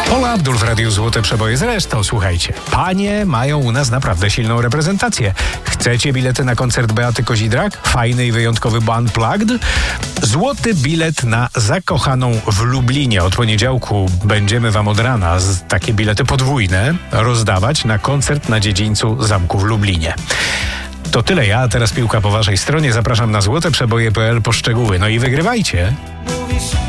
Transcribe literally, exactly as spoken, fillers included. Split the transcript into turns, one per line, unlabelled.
Paula Abdul w Radiu Złote Przeboje. Zresztą, słuchajcie, panie mają u nas naprawdę silną reprezentację. Chcecie bilety na koncert Beaty Kozidrak? Fajny i wyjątkowy Unplugged? Złoty bilet na Zakochaną w Lublinie. Od poniedziałku będziemy wam od rana z takie bilety podwójne rozdawać na koncert na dziedzińcu Zamku w Lublinie. To tyle ja, a teraz piłka po waszej stronie. Zapraszam na złoteprzeboje kropka pe el po szczegóły. No i wygrywajcie!